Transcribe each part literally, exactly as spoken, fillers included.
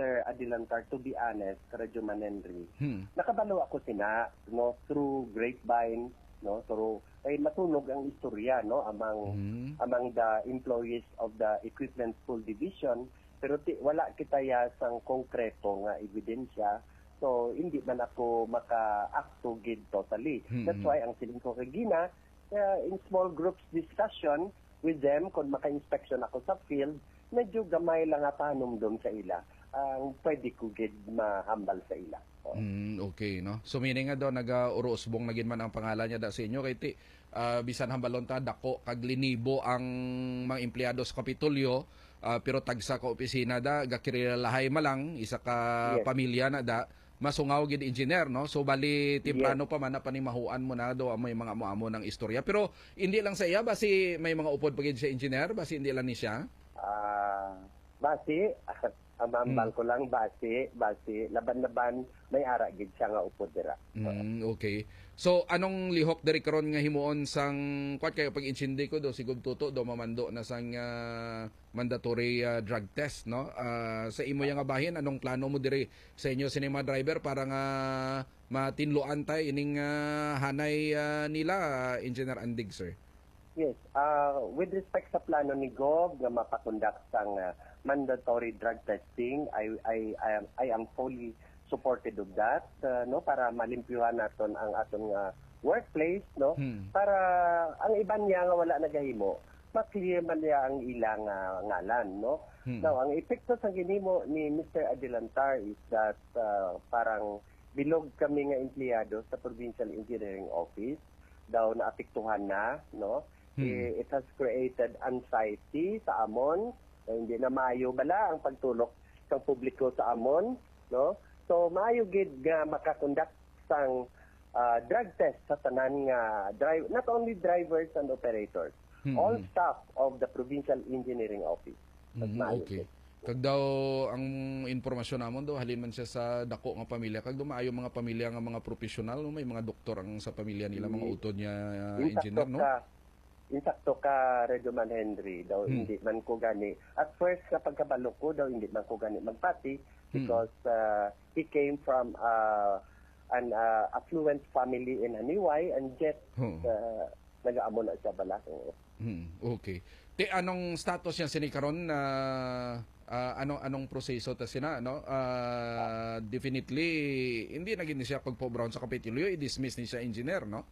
Mister Adilantar, to be honest, Radyo Manenri, Hmm. nakabalo ako sina, no, through grapevine, no, through, ay matunog ang istorya, no, among, Hmm. among the employees of the Equipment School Division, pero ti, wala kita ya sang konkreto nga ebidensya, so hindi man ako maka-acto gid totally. Hmm. That's why ang siling ko kay Gina, uh, in small groups discussion with them, kung maka-inspection ako sa field, medyo gamay lang at hanumdum sa ila. Ang pwede ko gid mahambal sa ila. Oh. Mm, okay, no? So meaning nga daw naga-urosbong na gid man ang pangalan niya da sa inyo kay ti ah, bisan hambalon ta dako kag linibo ang mga empleyado sa Kapitolyo, ah, pero tagsa ka opisina da gakilalahay malang isa ka Yes. pamilya na da masungaw gid engineer, no? So bali timplano pa man na panimahuan mo na do may mga amo-amo ng istorya, pero hindi lang sa iya basi may mga upod pa gid sa engineer basi hindi lang ni siya. Ah, basi, amambal ko lang basi, basi, laban-laban may ara gid siya nga upod dira. Mm, okay. So anong lihok diri karon nga himuon sang kwat kay pag insindi ko do sigub tuto do mamando na sang ah, mandatory ah, drug test, no? Ah, sa imo yang bahin anong plano mo diri sa inyo cinema driver para nga matinluan tay ining ah, hanay ah, nila ah, Engineer Andig, sir? Yes, uh, with respect sa plano ni Gov nga mapakonduct sang uh, mandatory drug testing, I I I am, I am fully supported of that, uh, no, para malimpyuhan naton ang atong uh, workplace, no, Hmm. para ang iban niya nga wala nagahimo, maklear man niya ang ilang uh, ngalan, no. Hmm. Now, ang epekto sa ginimo ni Mister Adilantar is that uh, parang bilog kami nga empleyado sa Provincial Engineering Office daw naapektuhan na, no. Hmm. Eh, it has created anxiety sa amon, eh, hindi na maayo bala ang pagtulok sa publiko sa amon, no. So maayo gid nga makakonduct sang uh, drug test sa tanan nga drive, not only drivers and operators, Hmm. all staff of the Provincial Engineering Office. Mas Mm, maayo okay. gid. Kag daw ang impormasyon namon daw halin man siya sa dako nga pamilya kag dumaayo mga pamilya nga mga profesional, no? May mga doktor ang sa pamilya nila mga utod niya uh, engineer, no? Ka, insakto ka, Radyo Man Henry, daw Hmm. hindi man ko gani. At first, kapag kabalo ko, daw hindi man ko gani magpati because uh, he came from uh, an uh, affluent family in Haniway and yet Oh. uh, nag-aamo na siya bala. Hmm, okay. Ti anong status yan sini karon na ah, anong anong proseso ta sina, no? Ah, definitely hindi na gid ni siya pagpo-brown sa Kapitolyo, i-dismiss ni siya engineer, no?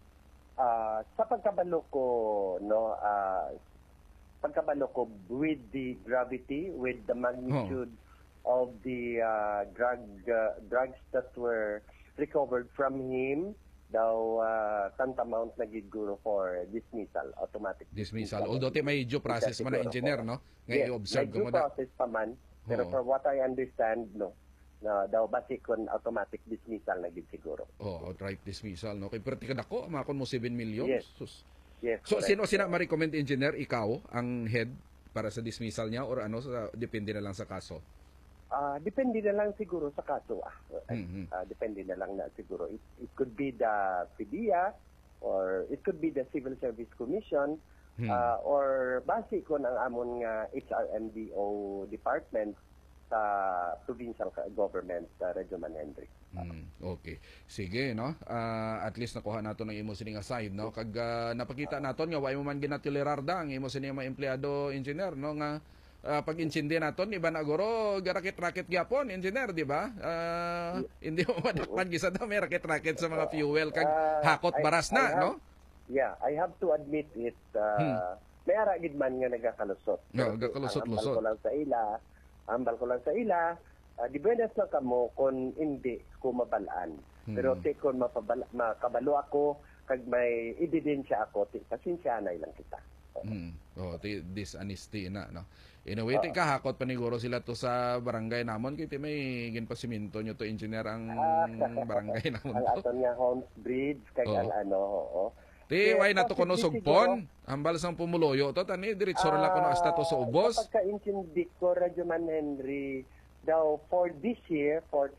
Uh, sa pagkabalo ko, no, uh, pagkabalo ko with the gravity, with the magnitude of the uh, drug uh, drugs that were recovered from him, daw uh, tantamount na giguro for dismissal, automatic Dismissal. Although ti may due process man na engineer, no? Nga yes, i-observe may ko due mo na. process pa man, pero Oo. for what I understand, no, na daw basi kon automatic dismissal na gid siguro. Oh, outright dismissal, no? Kay perti kadako makon mo seven million. Yes. Sus. Yes. So correct. sino sina ma-recommend engineer, ikaw ang head para sa dismissal niya or ano sa depende na lang sa kaso? Ah, depende na lang siguro sa kaso. Ah, Mhm. Ah, depende na lang na siguro. It, it could be the P D E A or it could be the Civil Service Commission Hmm. ah, or base kon ang amon nga H R M D O department sa provincial ka- government sa Radyo Man Henry. Mm, okay. Sige, no? Ah, at least nakuha nato ng imo sining aside, no? Kag ah, napakita naton nga way mo man ginatilerar da ang imo sining mga empleyado engineer, no? Nga ah, pag insindi naton iba na guro garakit-rakit gyapon engineer, di ba? Ah, hindi mo madakpan gisa daw may rakit-rakit sa mga fuel kag Ah, hakot I- baras I na, have- no? Yeah, I have to admit it. Uh, May ara gid man nga nagakalusot. Hmm. Yeah, Pero nagakalusot-lusot. Ang ambal ko lang sa ila, ambal ko lang sa ila, uh, di ba na kamo kon hindi ko mabalaan. Hmm. Pero ti kon mapabala, makabalo ako kag may ebidensya ako, ti pasensyanay lang kita. Mm. Oh, ti dishonesty na, no. Anyway, ti kahakot paniguro sila to sa barangay namon kay ti may ginpasiminto nyo to engineer ang Ah, barangay namon ang to. aton nga Holmes Bridge kag Oo. ang ano, oo. Ti Kaya way na to kuno possibly sugpon, ambal sang pumuloyo to tani diretso ra la kuno hasta to sa ubos. Sa pagka-intindi ko, Radyo Man Henry, daw for this year, for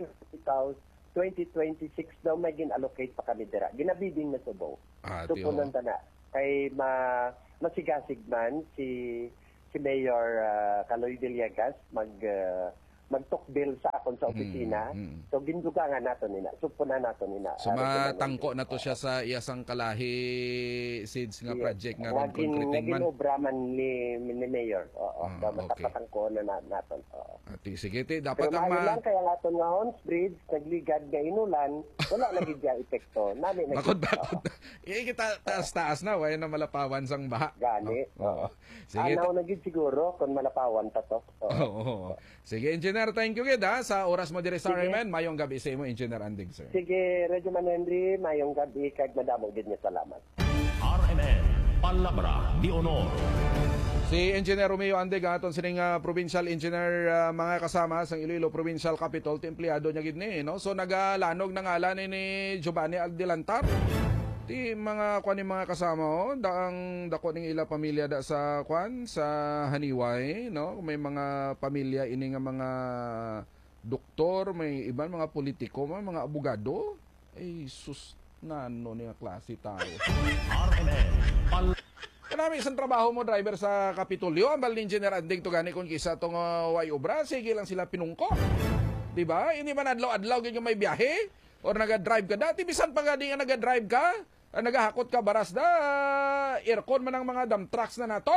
twenty twenty-six, daw may gin-allocate pa kami dira. Ginabibing na subo. Ah, So, ti kung oh. na, kay ma, masigasig man si si Mayor uh, Kaloy Villegas mag uh, magtukbil sa akon sa opisina. Mm, mm. So gindugangan nato nina. Supuna nato nina. So matangko na to siya sa iyasang kalahi seeds nga project nga ron Naging concreting man. naging obraman ni ni Mayor. Oo, Ah, so, okay. matapatangko na na- naton. Oo. Ati sige ti dapat Pero ang maayo ma lang kaya nga nga Hons Bridge, nagligad nga inulan, wala na gid yang epekto. Nani na bakod bakod. Eh kita taas-taas na way na malapawan sang baha. Gani. Oo. Sige. Anaw na gid siguro kung malapawan pa to. Oo. Oo. Sige, Engineer, thank you gid ha sa oras mo diri sa Sige. Rayman. Mayong gabi sa imo, Engineer Andig, sir. Sige, Radyo Man Henry, mayong gabi kag madamong gid niya salamat. R M N, Palabra de Honor. Si Engineer Romeo Andig aton sining uh, provincial engineer uh, mga kasama sa Iloilo Provincial Capital ti empleyado niya gid ni no. So nagalanog ng ngalan ni Giovanni Aldilantar. Ti mga kwan ni mga kasama oh, daang dako ning ila pamilya da sa kwan sa Haniway no. May mga pamilya ini nga mga doktor, may iban mga politiko, may mga abogado. Ay sus nano ni nga klase tao. R M N, Palabra. Kanami isang trabaho mo driver sa Kapitolyo, ang bal ni Engineer Andig to gani kung kisa tong uh, way obra, sige lang sila pinungko. Di ba? Hindi man adlaw-adlaw ganyan may biyahe or naga-drive ka dati bisan pa gani nga naga-drive ka, uh, nagahakot ka baras da aircon man ang mga dump trucks na naton.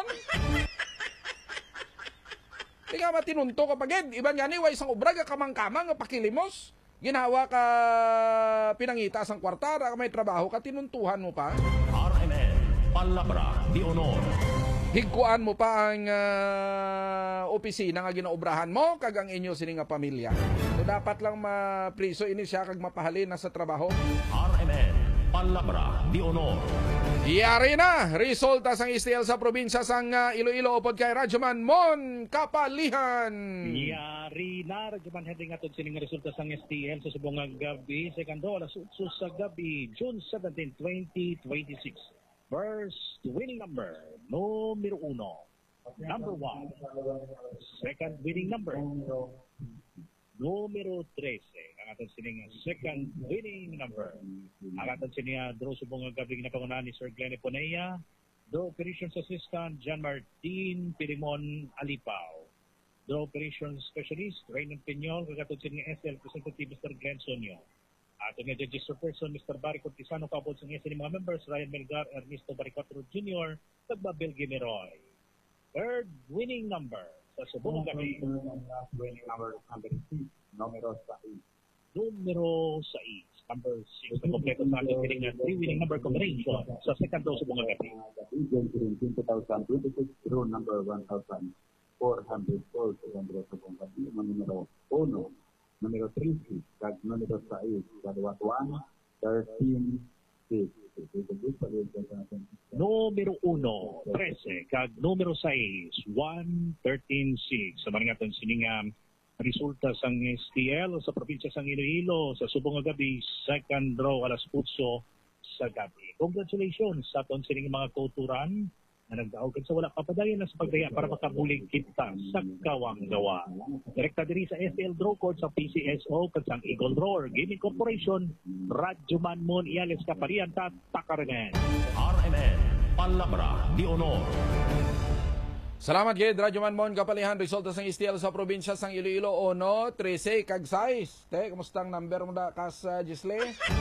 Di ka matinunto ka pagid, iban gani way isang obra ka kamang-kamang nga pakilimos. Ginawa ka pinangita sang kwartara, may trabaho ka tinuntuhan mo pa. R M N, Palabra de Honor. Higkuan mo pa ang uh, opisina nga ginaobrahan mo kag ang inyo sini nga pamilya. So dapat lang mapriso ini siya kag mapahalin na sa trabaho. R M N, Palabra de Honor. Yari na resulta sang S T L sa probinsya sang uh, Iloilo upod kay Radyoman Mon Kapalihan. Yari na, Radyoman Henry nga sining resulta sang S T L sa subong nga gabi, sekando alas utso sa gabi, June seventeenth, twenty twenty-six. First winning number, numero uno. Number one. Second winning number, numero trese. Ang aton sining second winning number. Ang aton sining draw subong nga gabi ginapangunahan ni Sir Glenn Ponea. Draw Operations Assistant John Martin Pirimon Alipaw. Draw Operations Specialist Raymond Piñol. Ang aton sining S L Representative Mister Glenn Sonio. Aton nga registered person Mister Barry Cortisano kaabot sa mga mga members Ryan Melgar, Ernesto Baricotro Junior, Tagbabel Gimeroy. Third winning number sa subong gabi. Winning number number six, numero six. Numero six, number six. Na kompleto sa ating winning na three winning number combination sa second row subong gabi. twenty twenty-six, row number one thousand four hundred four, second row sa buong gabi. Numero uno, numero three, kag numero six, kadawat one, thirteen, six. Numero uno, trese, kag numero six, one, thirteen, six. Sa mga natin siningam resulta sang S T L sa probinsya sang Iloilo sa subong nga gabi, second row alas utso sa gabi. Congratulations sa aton sining mga kauturan na nagdaog sa wala kapadayon na sa pagdaya para makabulig kita sa kawang gawa. Direkta diri sa S T L Draw Court sa P C S O kag sang Eagle Drawer Gaming Corporation, Radyoman Mon Iales Kaparian ta Takarangan. R M N, Palabra de Honor. Salamat gid Radyoman Mon Kapalihan resulta sang S T L sa probinsya sang Iloilo uno, trese kag sais. Te, kumusta ang number mo da kas uh, Gisle?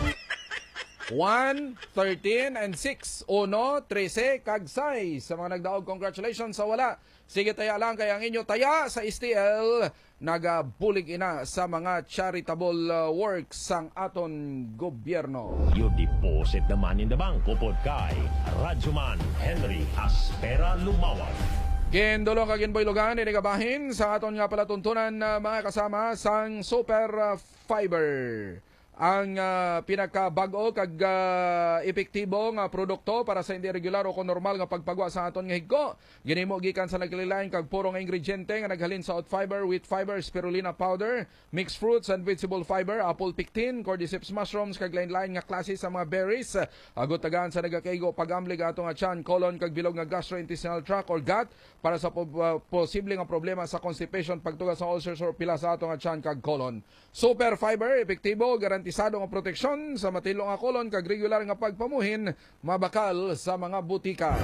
one, thirteen, and six. uno, trese, kag sais. Sa mga nagdaog, congratulations sa wala. Sige taya lang kaya ang inyo taya sa S T L. Nagabulig ina sa mga charitable uh, works sang aton gobyerno. You deposit the money in the bank upod kay Radyoman Henry Aspera Lumawag. Gendolong kagin boy lugan ini kabahin sa aton nga palatuntunan na mga kasama sang Super uh, Fiber. Ang uh, pinaka-bag-o kag uh, epektibo nga produkto para sa hindi regular o normal nga pagpagwa sa aton nga higko. Ginimo gikan sa naglilain kag puro nga ingrediente nga naghalin sa oat fiber, wheat fiber, spirulina powder, mixed fruits and vegetable fiber, apple pectin, cordyceps mushrooms kag lain-lain nga klase sa mga berries. Agot tagaan sa nagakaigo pagamlig ato nga tiyan, colon kag bilog nga gastrointestinal tract or gut para sa po, uh, posible nga problema sa constipation, pagtugas sa ulcers or pila sa ato nga tiyan kag colon. Super Fiber epektibo, garantisado nga proteksyon sa matilong nga kolon kag regular nga pagpamuhin, mabakal sa mga butika.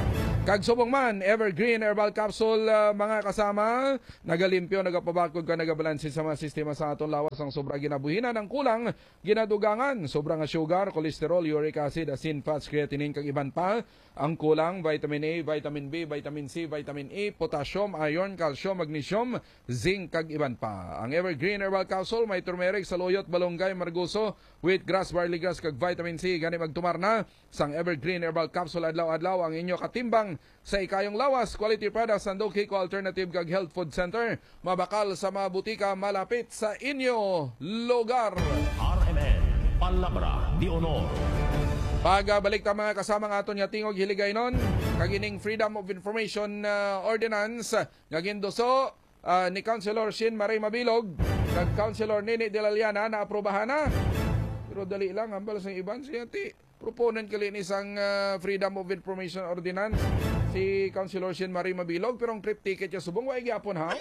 Kag subong man, Evergreen Herbal Capsule, uh, mga kasama, nagalimpyo, nagapabakod ka, nagabalansin sa mga sistema sa atong lawas ang sobra ginabuhinan, ang kulang, ginadugangan, sobrang sugar, cholesterol, uric acid, asin, fats, creatinine, kag iban pa, ang kulang, vitamin A, vitamin B, vitamin C, vitamin E, potassium, iron, calcium, magnesium, zinc, kag iban pa. Ang Evergreen Herbal Capsule, may turmeric, saluyot, balonggay, marguso, wheat grass, barley grass, kag vitamin C, gani magtumar na, sang Evergreen Herbal Capsule, adlaw-adlaw, ang inyo katimbang sa ikayong lawas. Quality products, Sandok Hiko Alternative kag Health Food Center, mabakal sa mga butika malapit sa inyo lugar. R M N, Palabra de Honor. Pagabalik ta mga kasama nga aton nga tingog hiligay nun, kagining Freedom of Information uh, Ordinance nga gindoso uh, ni Councilor Shin Maray Mabilog kag Councilor Nini de la Liana na aprobahan na. Pero dali lang hambal sa iban siya ti proponent kali ni isang uh, Freedom of Information Ordinance si Councilor Shin Maray Mabilog, pero ang trip ticket niya subong way gyapon ha.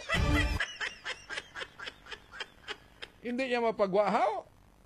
Hindi niya mapagwahaw.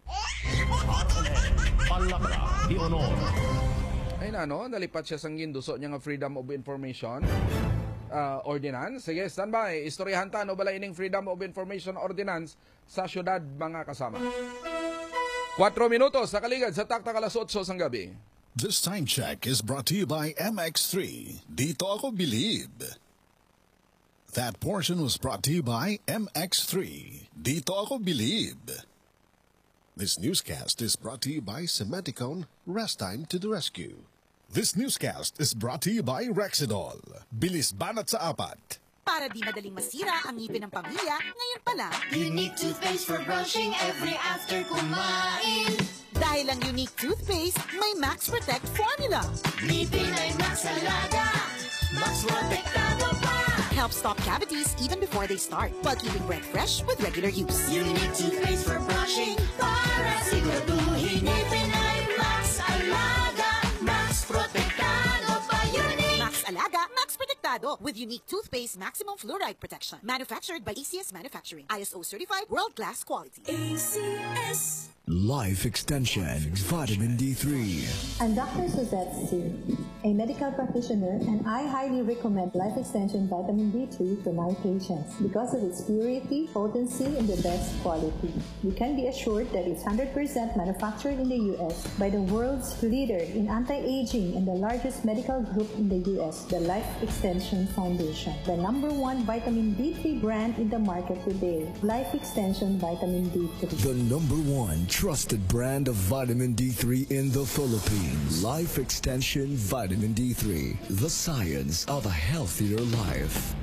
Palabra de Honor. Ay na no, nalipat siya sang ginduso niya nga Freedom of Information uh, Ordinance. Sige, standby. Istoryahan ta no bala ining Freedom of Information Ordinance sa syudad mga kasama. Cuatro minutos sa kaligad sa taktak alas otso sang gabi. This time check is brought to you by M X three. Dito ako believe. That portion was brought to you by M X three. Dito ako believe. This newscast is brought to you by Cementicone. Rest time to the rescue. This newscast is brought to you by Rexidol. Bilis banat sa apat. Para di madaling masira ang ngipin ng pamilya, ngayon pa lang, Unique toothpaste for brushing every after kumain. dahil ang Unique toothpaste may Max Protect formula. Ngipin ay Max Alaga, Max Protektado pa. Helps stop cavities even before they start, while keeping breath fresh with regular use. Unique toothpaste for brushing para siguraduhin. Ngipin ay Max Alaga, Max Protektado pa. Unique Max Alaga, Max Protectado with Unique toothpaste maximum fluoride protection. Manufactured by A C S Manufacturing. I S O certified, world-class quality. A C S. Life Extension Vitamin D three. I'm Doctor Suzette Sue, a medical practitioner, and I highly recommend Life Extension Vitamin D three to my patients because of its purity, potency, and the best quality. You can be assured that it's one hundred percent manufactured in the U S by the world's leader in anti-aging and the largest medical group in the U S, the Life Extension Foundation, the number one vitamin D three brand in the market today. Life Extension Vitamin D three. The number one trusted brand of vitamin D three in the Philippines. Life Extension Vitamin D three. The science of a healthier life.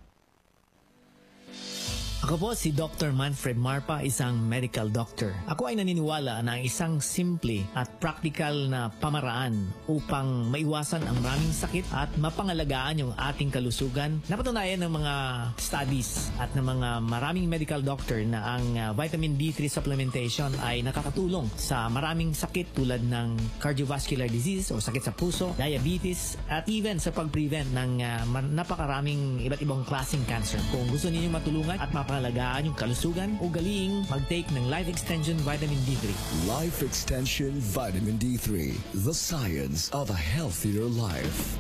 Ako po si Doctor Manfred Marpa, isang medical doctor. Ako ay naniniwala na ang isang simple at practical na pamaraan upang maiwasan ang maraming sakit at mapangalagaan yung ating kalusugan. Napatunayan ng mga studies at ng mga maraming medical doctor na ang uh, vitamin D three supplementation ay nakakatulong sa maraming sakit tulad ng cardiovascular disease o sakit sa puso, diabetes, at even sa pag-prevent ng uh, napakaraming iba't ibang klaseng cancer. Kung gusto niyo matulungan at mapangalagaan yung kalusugan, ugaling mag-take ng Life Extension Vitamin D three. Life Extension Vitamin D three. The science of a healthier life.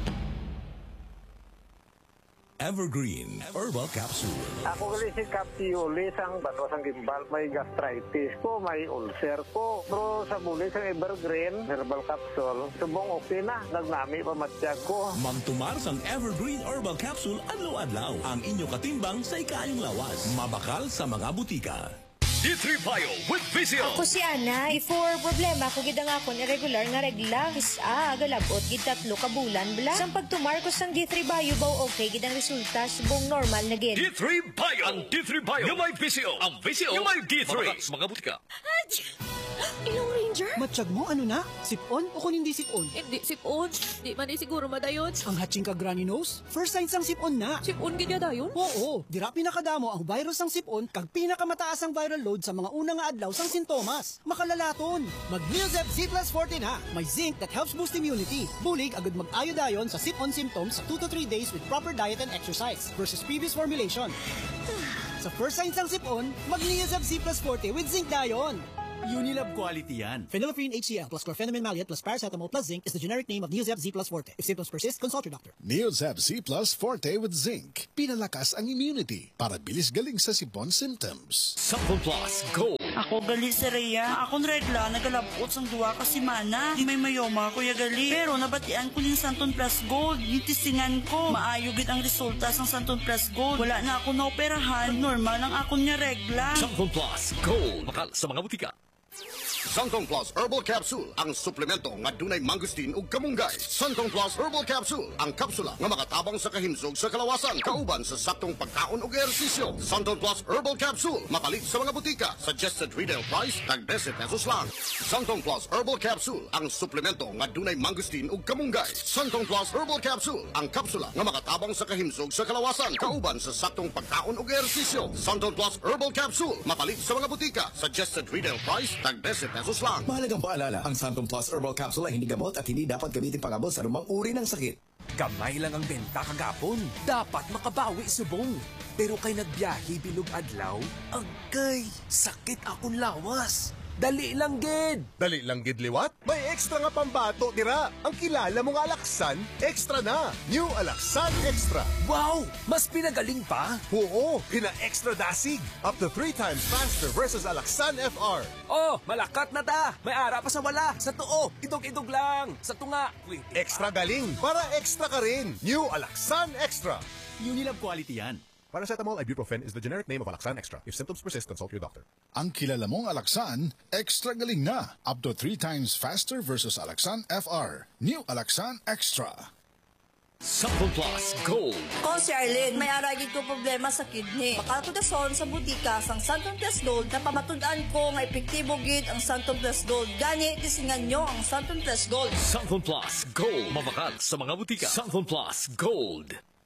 Evergreen Herbal Capsule. Ako gali si Captiulis, ang batos ang gimbal, may gastritis ko, may ulcer ko. Pero sa bulis ang Evergreen Herbal Capsule, subong okay na, nagnami pa matiyag ko. Mamtumar sang Evergreen Herbal Capsule adlaw-adlaw. Ang inyo katimbang sa ikayong lawas. Mabakal sa mga butika. D three Bio with Vizio. Ako si Ana, for problema ko gid nga akon irregular nga regla, isa agalabot gid tatlo ka bulan bla. Sang pagtumar ko sang D three Bio baw okay gid ang resulta subong normal na gid. D three Bio. Ang D three Bio yung may Vizio. Ang Vizio yung may D three. Mga butika. Ilong Ranger? Matsyag mo, ano na? Sipon o kung hindi sipon? Hindi sipon. Di man eh siguro madayon. Ang hatching ka granny nose? First signs ang sipon na. Sipon gid dayon? Oo, dira pinakadamo ang virus ng sipon kag pinakamataas ang viral load sa mga unang nga adlaw sang sintomas. Makalalaton. Mag-Neozeb Z plus forty na. May zinc that helps boost immunity. Bulig agad mag-ayo dayon sa sipon symptoms sa two to three days with proper diet and exercise versus previous formulation. Sa first signs ng sipon, mag-Neozeb Z plus forty with zinc dayon. Unilab quality yan. Phenylephrine H C L plus chlorpheniramine maleate plus paracetamol plus zinc is the generic name of Neozeb Z plus Forte. If symptoms persist, consult your doctor. Neozeb Z plus Forte with zinc. Pinalakas ang immunity para bilis galing sa sipon symptoms. Santon Plus Gold. Ako gali si Rhea. Akong regla, nagalabot sang duwa ka si Mana. Di may mayoma, kuya gali. Pero nabatian ko din Santon Plus Gold. Nitisingan ko. Maayo gid ang resulta sang Santon Plus Gold. Wala na ako naoperahan. Normal ang akong niya regla. Santon Plus Gold. Bakal sa mga butika. Santong Plus Herbal Capsule, ang suplemento nga dunay mangustin ug kamunggay. Santong Plus Herbal Capsule, ang kapsula nga makatabang sa kahimsog sa kalawasan, kauban sa saktong pagkaon ug ehersisyo. Santong Plus Herbal Capsule, mapalit sa mga butika. Suggested retail price, tag twenty pesos lang. Santong Plus Herbal Capsule, ang suplemento nga dunay mangustin ug kamunggay. Santong Plus Herbal Capsule, ang kapsula nga makatabang sa kahimsog sa kalawasan, kauban sa saktong pagkaon ug ehersisyo. Santong Plus Herbal Capsule, mapalit sa mga butika. Suggested retail price, tag twenty pesos lang. Mahalagang paalala, ang Santon Plus Herbal Capsule ay hindi gamot at hindi dapat gamitin pangabot sa anumang uri ng sakit. Gamay lang ang benta kagapon. Dapat makabawi subong. Pero kay nagbiyahe bilog adlaw, agay, sakit akong lawas. Dali lang gid. Dali lang gid liwat? May extra nga pambato dira. Ang kilala mong Alaksan, extra na. New Alaksan Extra. Wow! Mas pinagaling pa? Oo, pina-extra dasig. Up to three times faster versus Alaksan F R. Oh, malakat na ta. May ara pa sa wala. Sa tuo, idog-idog lang. Sa tunga, wait. Extra galing para extra ka rin. New Alaksan Extra. Unilab quality yan. Paracetamol ibuprofen is the generic name of Alaksan Extra. If symptoms persist, consult your doctor. Ang kilala mong Alaksan, extra galing na. Up to three times faster versus Alaksan F R. New Alaksan Extra. Santon Plus Gold. Ko si Arlene, may aragid ko problema sa kidney. Bakal ko dason sa butika sang Santon Plus Gold na pamatud-an ko nga epektibo gid ang Santon Plus Gold. Gani, tisingan nyo ang Santon Plus Gold. Santon Plus Gold. Mabakal sa mga butika. Santon Plus Gold.